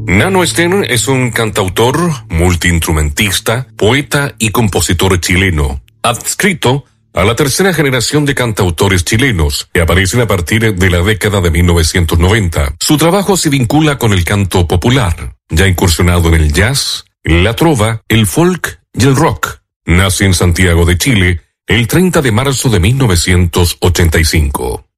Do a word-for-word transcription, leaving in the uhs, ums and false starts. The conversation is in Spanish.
Nano Estén es un cantautor, multiinstrumentista, poeta y compositor chileno, adscrito a la tercera generación de cantautores chilenos que aparecen a partir de la década de mil novecientos noventa. Su trabajo se vincula con el canto popular, ya incursionado en el jazz, la trova, el folk y el rock. Nace en Santiago de Chile el treinta de marzo de mil novecientos ochenta y cinco.